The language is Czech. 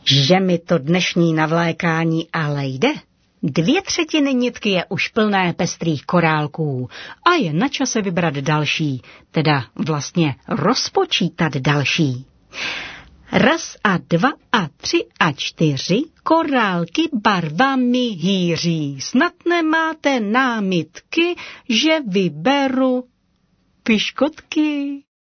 Že mi to dnešní navlékání ale jde. 2/3 nitky je už plné pestrých korálků a je na čase vybrat další, teda vlastně rozpočítat další. 1 a 2 a 3 a 4 korálky barvami hýří. Snad nemáte námitky, že vyberu piškotky.